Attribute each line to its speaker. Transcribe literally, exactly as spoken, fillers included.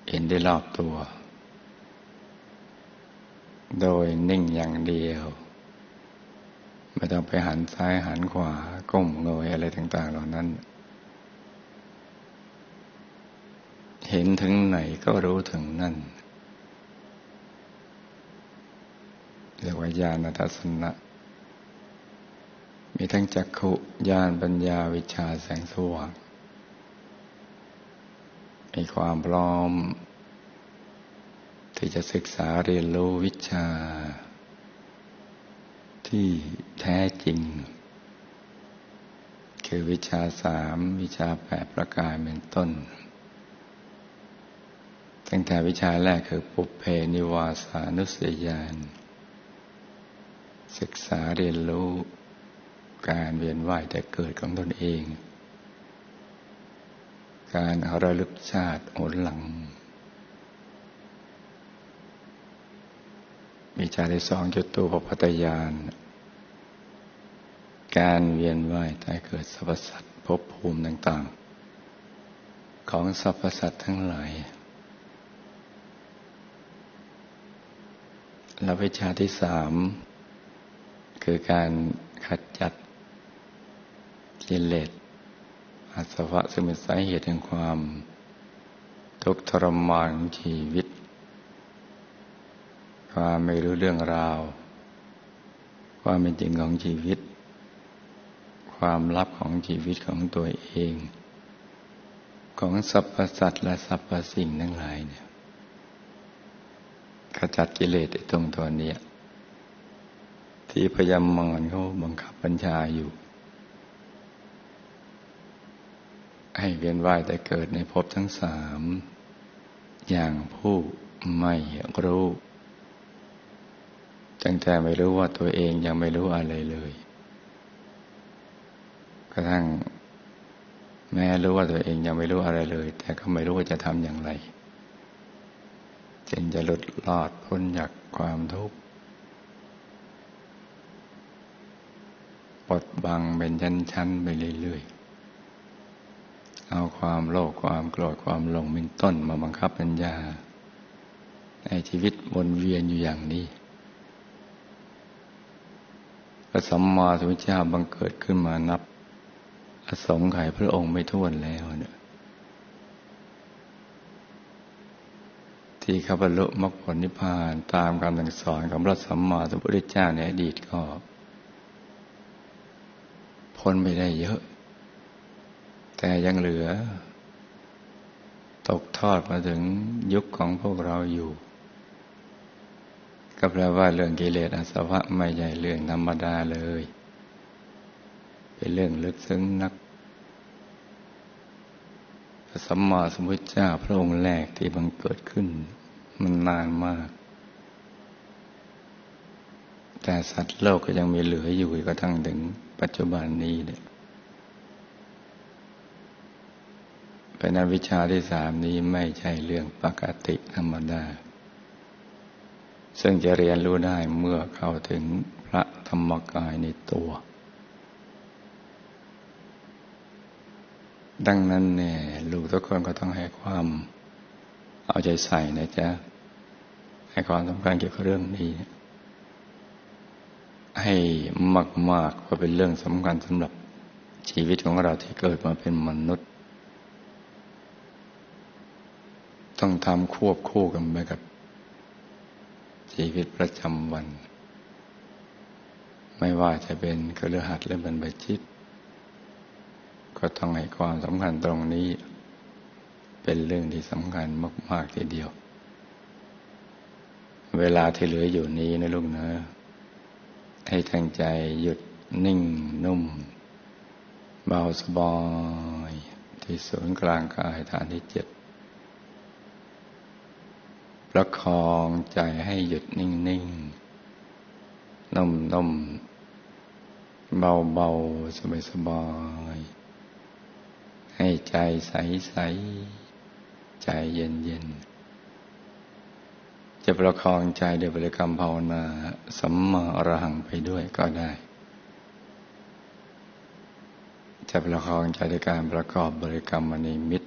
Speaker 1: เห็นได้รอบตัวโดยนิ่งอย่างเดียวไม่ต้องไปหันซ้ายหันขวาก้มเงยอะไรต่างๆเหล่านั้นเห็นถึงไหนก็รู้ถึงนั่นเรียกว่าญาณทัศนะมีทั้งจักขุญาณปัญญาวิชชาแสงสว่างมีความพร้อมที่จะศึกษาเรียนรู้วิชาที่แท้จริงคือวิชาสามวิชาแปดประการเป็นต้นตั้งแต่วิชาแรกคือปุพเพนิวาสานุสติญาณศึกษาเรียนรู้การเวียนว่ายแต่เกิดของตนเองการระลึกชาติหนหลังวิชาที่สองจตุปปัฏฐญาณการเวียนว่ายแต่เกิดสรรพสัตว์ภพภูมิต่างๆของสรรพสัตว์ทั้งหลายและวิชาที่สามคือการขจัดกิเลสอาสวะซึ่งเป็นสาเหตุแห่งความทุกข์ทรมานของชีวิตความไม่รู้เรื่องราวความเป็นจริงของชีวิตความลับของชีวิตของตัวเองของสรรพสัตว์และสรรพสิ่งทั้งหลายเนี่ยขจัดกิเลสตรงตัวนี้ที่พยามารเขาบังคับบัญชาอยู่ให้เวียนว่ายแต่เกิดในภพทั้งสามอย่างผู้ไม่รู้ตั้งแต่ไม่รู้ว่าตัวเองยังไม่รู้อะไรเลยกระทั่งแม้รู้ว่าตัวเองยังไม่รู้อะไรเลยแต่ก็ไม่รู้ว่าจะทำอย่างไรจึงจะหลุดรอดพ้นจากความทุกข์ปดบังเป็นชั้นๆไปเรื่อยๆเอาความโลภความโกรธความหลงเป็นต้นมาบังคับปัญญาในชีวิตวนเวียนอยู่อย่างนี้พระสัมมาสัมพุทธเจ้าบังเกิดขึ้นมานับอสงไขยพระองค์ไม่ถ้วนแล้วเนี่ยที่เขาบรรลุมรรคผลนิพพานตามคำสั่งสอนของพระสัมมาสัมพุทธเจ้าในอดีตก็พ้นไปได้เยอะแต่ยังเหลือตกทอดมาถึงยุคของพวกเราอยู่ก็แปลว่าเรื่องกิเลสอาสวะไม่ใช่เรื่องธรรมดาเลยเป็นเรื่องลึกซึ้งนักพระสัมมาสัมพุทธเจ้าพระองค์แรกที่บังเกิดขึ้นมันนานมากแต่สัตว์โลกก็ยังมีเหลืออยู่กระทั่งถึงปัจจุบันนี้เนี่ยเป็นวิชาที่สามนี้ไม่ใช่เรื่องปกติธรรมดาซึ่งจะเรียนรู้ได้เมื่อเข้าถึงพระธรรมกายในตัวดังนั้นเนี่ยลูกทุกคนก็ต้องให้ความเอาใจใส่นะจ๊ะให้ความสำคัญเกี่ยวกับเรื่องนี้ให้มากๆเพราะเป็นเรื่องสำคัญสำหรับชีวิตของเราที่เกิดมาเป็นมนุษย์ต้องทำควบคู่กันไปกับชีวิตประจำวันไม่ว่าจะเป็นคฤหัสถ์หรือบรรพชิตก็ต้องให้ความสำคัญตรงนี้เป็นเรื่องที่สำคัญมากๆทีเดียวเวลาที่เหลืออยู่นี้นะลูกนะให้ตั้งใจหยุดนิ่งนุ่มเบาสบายที่ศูนย์กลางกายฐานที่เจ็ดประคองใจให้หยุดนิ่งๆนุ่มๆเบาๆสบายๆให้ใจใสๆใจเย็นๆจะประคองใจด้วยบริกรรมภาวนาสัมมาอรหังไปด้วยก็ได้จะประคองใจด้วยการประกอบบริกรรมนิมิต